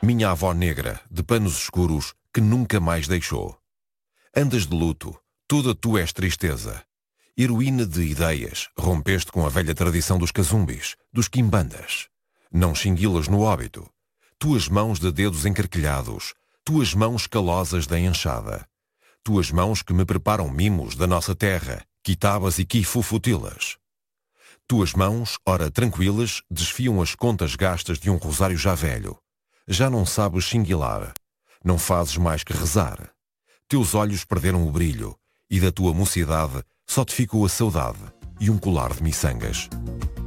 minha avó negra, de panos escuros, que nunca mais deixou. Andas de luto, toda tu és tristeza. Heroína de ideias, rompeste com a velha tradição dos cazumbis, dos quimbandas. Não xinguilas no óbito. Tuas mãos de dedos encarquilhados, tuas mãos calosas da enxada. Tuas mãos que me preparam mimos da nossa terra, quitabas e quifufutilas. Tuas mãos, ora tranquilas, desfiam as contas gastas de um rosário já velho. Já não sabes xinguilar, não fazes mais que rezar. Teus olhos perderam o brilho, e da tua mocidade só te ficou a saudade e um colar de miçangas.